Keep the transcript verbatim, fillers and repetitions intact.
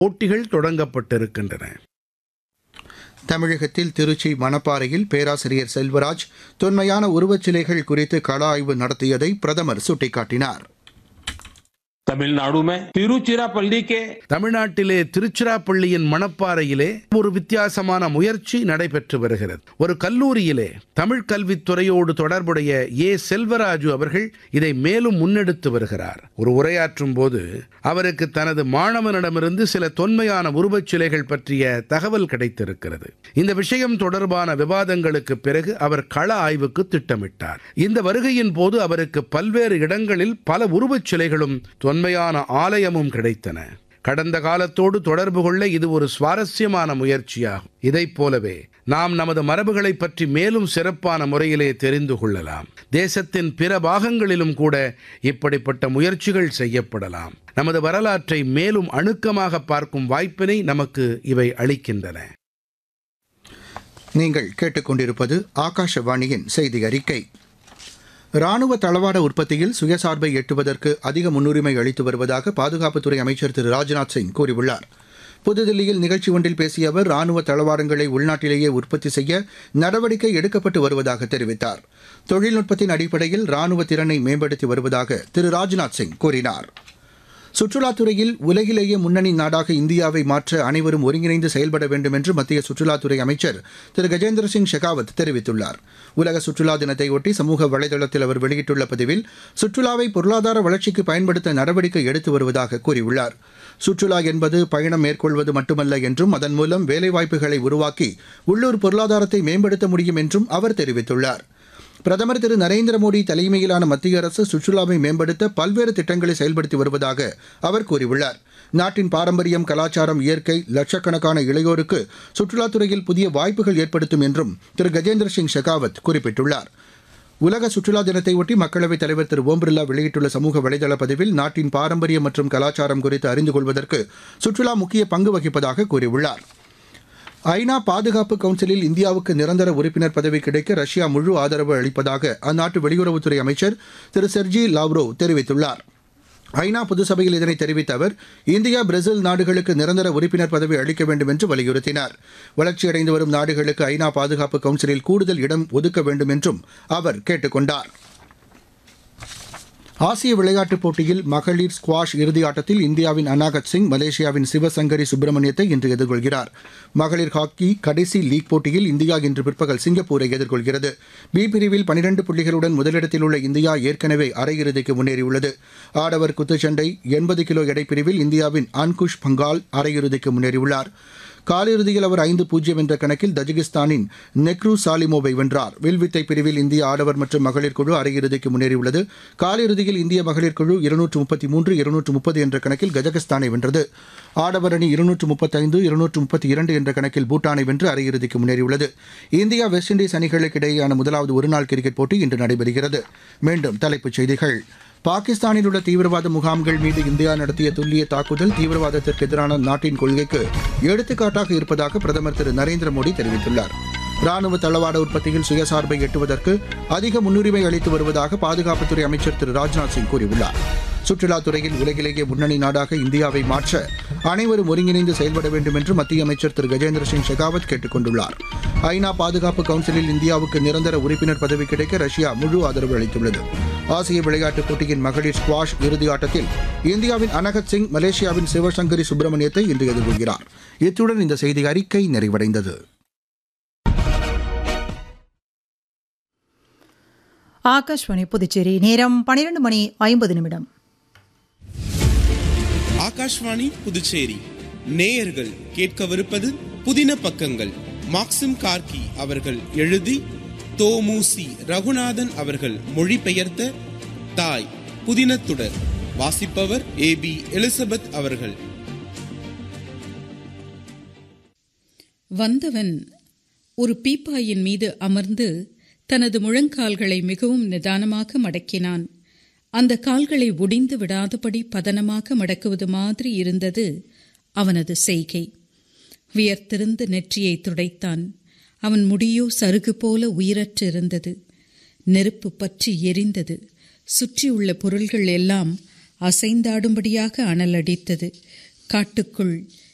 போட்டிகள் தொடங்கப்பட்டிருக்கின்றன. தமிழகத்தில் திருச்சி மணப்பாறையில் பேராசிரியர் செல்வராஜ் தொன்மையான உருவச்சிலைகள் குறித்து கள ஆய்வு நடத்தியதை பிரதமர் சுட்டிக்காட்டினார். तमिलनाडु में तिरुचिरापल्ली के தமிழ்நாட்டிலே திருச்சிராப்பள்ளியின் மணப்பாறையிலே ஒரு வித்தியாசமான முயற்சி நடைபெற்று வருகிறது. ஒரு கல்லூரியிலே தமிழ் கல்வித்துறையோடு தொடர்புடைய ஏ செல்வராஜு அவர்கள் இதை மேலும் முன்னெடுத்து வருகிறார். ஒரு உரையாற்றும் போது அவருக்கு தனது மாணவனிடமிருந்து சில தொன்மையான உருவச்சிலைகள் பற்றிய தகவல் கிடைத்திருக்கிறது. இந்த விஷயம் தொடர்பான விவாதங்களுக்கு பிறகு அவர் கள ஆய்வுக்கு திட்டமிட்டார். இந்த வருகையின் போது அவருக்கு பல்வேறு இடங்களில் பல உருவச்சிலைகளும் தொன்மையான ஆலயமும் கிடைத்தன. கடந்த காலத்தோடு தொடர்பு கொள்ள இது ஒரு சுவாரஸ்யமான முயற்சியாகும். இதைப் போலவே நாம் நமது மரபுகளை பற்றி மேலும் சிறப்பான முறையிலே தெரிந்து கொள்ளலாம். தேசத்தின் பிற பாகங்களிலும் கூட இப்படிப்பட்ட முயற்சிகள் செய்யப்படலாம். நமது வரலாற்றை மேலும் அணுக்கமாக பார்க்கும் வாய்ப்பினை நமக்கு இவை அளிக்கின்றன. நீங்கள் கேட்டுக்கொண்டிருப்பது ஆகாஷவாணியின் செய்தி அறிக்கை. ராணுவ தளவாட உற்பத்தியில் சுயசார்பை எட்டுவதற்கு அதிக முன்னுரிமை அளித்து வருவதாக பாதுகாப்புத்துறை அமைச்சர் திரு ராஜ்நாத் சிங் கூறியுள்ளார். புதுதில்லியில் நிகழ்ச்சி ஒன்றில் பேசிய அவர் ராணுவ தளவாடங்களை உள்நாட்டிலேயே உற்பத்தி செய்ய நடவடிக்கை எடுக்கப்பட்டு வருவதாக தெரிவித்தார். தொழில்நுட்பத்தின் அடிப்படையில் ராணுவ திறனை மேம்படுத்தி வருவதாக திரு ராஜ்நாத் சிங் கூறினார். சுற்றுலாத்துறையில் உலகிலேயே முன்னணி நாடாக இந்தியாவை மாற்ற அனைவரும் ஒருங்கிணைந்து செயல்பட வேண்டும் என்று மத்திய சுற்றுலாத்துறை அமைச்சர் திரு கஜேந்திர சிங் ஷெகாவத் தெரிவித்துள்ளார். உலக சுற்றுலா தினத்தையொட்டி சமூக வலைதளத்தில் அவர் வெளியிட்டுள்ள பதிவில் சுற்றுலாவை பொருளாதார வளர்ச்சிக்கு பயன்படுத்த நடவடிக்கை எடுத்து வருவதாக கூறியுள்ளார். சுற்றுலா என்பது பயணம் மேற்கொள்வது மட்டுமல்ல என்றும் அதன் மூலம் வேலைவாய்ப்புகளை உருவாக்கி உள்ளூர் பொருளாதாரத்தை மேம்படுத்த முடியும் என்றும் அவர் தெரிவித்துள்ளார். பிரதமர் திரு நரேந்திர மோடி தலைமையிலான மத்திய அரசு சுற்றுலாவை மேம்படுத்த பல்வேறு திட்டங்களை செயல்படுத்தி வருவதாக அவர் கூறியுள்ளார். நாட்டின் பாரம்பரியம், கலாச்சாரம், இயற்கை லட்சக்கணக்கான இளையோருக்கு சுற்றுலாத்துறையில் புதிய வாய்ப்புகள் ஏற்படுத்தும் என்றும் திரு கஜேந்திர சிங் ஷெகாவத் குறிப்பிட்டுள்ளார். உலக சுற்றுலா தினத்தையொட்டி மக்களவைத் தலைவர் திரு ஓம் பிர்லா வெளியிட்டுள்ள சமூக வலைதள பதிவில் நாட்டின் பாரம்பரியம் மற்றும் கலாச்சாரம் குறித்து அறிந்து கொள்வதற்கு சுற்றுலா முக்கிய பங்கு வகிப்பதாக கூறியுள்ளார். ஐநா பாதுகாப்பு கவுன்சிலில் இந்தியாவுக்கு நிரந்தர உறுப்பினர் பதவி கிடைக்க ரஷ்யா முழு ஆதரவு அளிப்பதாக அந்நாட்டு வெளியுறவுத்துறை அமைச்சர் திரு செர்ஜி லாவ்ரோவ் தெரிவித்துள்ளார். ஐநா பொதுசபையில் இதனை தெரிவித்த அவர் இந்தியா, பிரேசில் நாடுகளுக்கு நிரந்தர உறுப்பினர் பதவி அளிக்க வேண்டும் என்று வலியுறுத்தினார். வளர்ச்சியடைந்து வரும் நாடுகளுக்கு ஐநா பாதுகாப்பு கவுன்சிலில் கூடுதல் இடம் ஒதுக்க வேண்டும் என்றும் அவர் கேட்டுக் கொண்டார். ஆசிய விளையாட்டுப் போட்டியில் மகளிர் ஸ்குவாஷ் இறுதி ஆட்டத்தில் இந்தியாவின் அனாகத் சிங் மலேசியாவின் சிவசங்கரி சுப்பிரமணியத்தை இன்று எதிர்கொள்கிறார். மகளிர் ஹாக்கி கடைசி லீக் போட்டியில் இந்தியா இன்று பிற்பகல் சிங்கப்பூரை எதிர்கொள்கிறது. பி பிரிவில் பனிரண்டு புள்ளிகளுடன் முதலிடத்தில் உள்ள இந்தியா ஏற்கனவே அரையிறுதிக்கு முன்னேறியுள்ளது. ஆடவர் குத்துச்சண்டை எண்பது கிலோ எடைப்பிரிவில் இந்தியாவின் அன்குஷ் பங்கால் அரையிறுதிக்கு முன்னேறியுள்ளார். காலிறுதியில் அவர் ஐந்து பூஜ்ஜியம் என்ற கணக்கில் தஜிகிஸ்தானின் நெக்ரு சாலிமோவை வென்றார். வில்வித்தை பிரிவில் இந்திய ஆடவர் மற்றும் மகளிர் குழு அரையிறுதிக்கு முன்னேறியுள்ளது. காலிறுதியில் இந்திய மகளிர் குழு இருநூற்று முப்பத்தி மூன்று இருநூற்று முப்பது என்ற கணக்கில் கஜகஸ்தானை வென்றது. ஆடவர் அணி இருநூற்று முப்பத்தைந்து இருநூற்று முப்பத்தி இரண்டு என்ற கணக்கில் பூட்டானை வென்று அரையிறுதிக்கு முன்னேறியுள்ளது. இந்தியா வெஸ்ட் இண்டீஸ் அணிகளுக்கு இடையேயான முதலாவது ஒருநாள் கிரிக்கெட் போட்டி இன்று நடைபெறுகிறது. மீண்டும் தலைப்புச் செய்திகள். பாகிஸ்தானில் உள்ள தீவிரவாத முகாம்கள் மீது இந்தியா நடத்திய துல்லிய தாக்குதல் தீவிரவாதத்திற்கு எதிரான நாட்டின் கொள்கைக்கு எடுத்துக்காட்டாக இருப்பதாக பிரதமர் திரு நரேந்திர மோடி தெரிவித்துள்ளார். ராணுவ தளவாட உற்பத்தியில் சுயசார்பை எட்டுவதற்கு அதிக முன்னுரிமை அளித்து வருவதாக பாதுகாப்புத்துறை அமைச்சர் திரு ராஜ்நாத் சிங் கூறியுள்ளார். சுற்றுலாத்துறையில் உலகிலேயே முன்னணி நாடாக இந்தியாவை மாற்ற அனைவரும் ஒருங்கிணைந்து செயல்பட வேண்டும் என்று மத்திய அமைச்சர் திரு கஜேந்திர சிங் ஷெகாவத் கேட்டுக் கொண்டுள்ளார். ஐநா பாதுகாப்பு கவுன்சிலில் இந்தியாவுக்கு நிரந்தர உறுப்பினர் பதவி கிடைக்க ரஷ்யா முழு ஆதரவு அளித்துள்ளது. ஆசிய விளையாட்டுப் போட்டியின் மகளிர் ஸ்குவாஷ் இறுதி ஆட்டத்தில் இந்தியாவின் அனகத் சிங் மலேசியாவின் சிவசங்கரி சுப்பிரமணியத்தை இன்று எதிர்கொள்கிறார். இத்துடன் இந்த செய்தி அறிக்கை நிறைவடைந்தது. ஆகாஷ்வாணி புதுச்சேரி. நேரம் பனிரெண்டு மணி ஐம்பது நிமிடம். ஆகாஷ்வாணி புதுச்சேரி நேயர்கள் கேட்கவிருப்பது புதின பக்கங்கள். மாக்சிம் கார்கி அவர்கள் எழுதி தோமுசி ரகுநாதன் அவர்கள் மொழிபெயர்த்த தாய் புதினத்துடன் வாசிப்பவர் ஏ பி எலிசபெத் அவர்கள். வந்தவன் ஒரு பீப்பாயின் மீது அமர்ந்து தனது முழங்கால்களை மிகவும் நிதானமாக மடக்கினான். அந்த கால்களை ஒடிந்து விடாதபடி பதனமாக மடக்குவது மாதிரி இருந்தது அவனது செய்கை. வியர்த்திருந்த நெற்றியை துடைத்தான். அவன் முடியோ சருகு போல உயிரற்றிருந்தது. நெருப்பு பற்றி எரிந்தது. சுற்றியுள்ள பொருள்கள் எல்லாம் அசைந்தாடும்படியாக அனலடித்தது. காட்டுக்குள்